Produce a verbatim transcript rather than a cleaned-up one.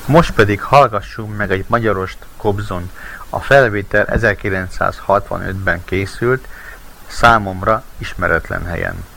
Most pedig hallgassunk meg egy magyarost kobzont. A felvétel ezerkilencszázhatvanötben készült, számomra ismeretlen helyen.